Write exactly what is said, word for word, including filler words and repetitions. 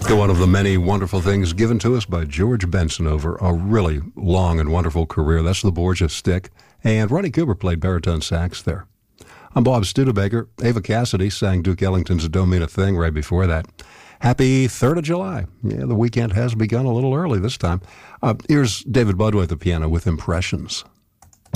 One of the many wonderful things given to us by George Benson over a really long and wonderful career. That's the Borgia stick. And Ronnie Cooper played baritone sax there. I'm Bob Studebaker. Ava Cassidy sang Duke Ellington's Don't Mean a Thing right before that. Happy third of July. Yeah, the weekend has begun a little early this time. Uh, here's David Budway at the piano with Impressions.